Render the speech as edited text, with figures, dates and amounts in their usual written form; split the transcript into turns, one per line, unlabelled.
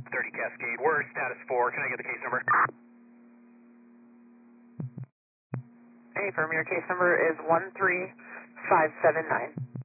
30 Cascade, we're status 4. Can I get the case number?
Hey, firm, your case number is 13579.